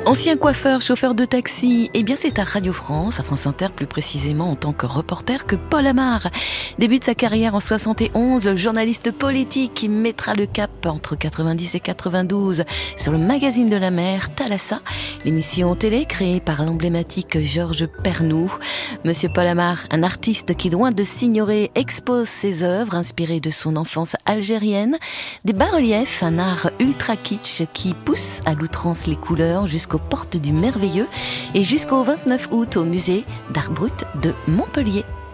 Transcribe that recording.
Ancien coiffeur, chauffeur de taxi, eh bien c'est à Radio France, à France Inter plus précisément en tant que reporter, que Paul Amar débute sa carrière en 71, le journaliste politique qui mettra le cap entre 90 et 92 sur le magazine de la mer, Thalassa, l'émission télé créée par l'emblématique Georges Pernou. Monsieur Paul Amar, un artiste qui, loin de s'ignorer, expose ses œuvres inspirées de son enfance algérienne, des bas-reliefs, un art ultra kitsch qui pousse à l'outrance les couleurs jusqu'aux portes du merveilleux et jusqu'au 29 août au musée d'art brut de Montpellier.